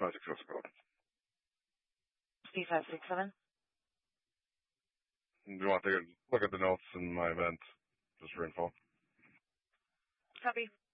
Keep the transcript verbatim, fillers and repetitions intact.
five six seven code. C five six seven. Do you want to take a look at the notes in my event, just for info? Copy.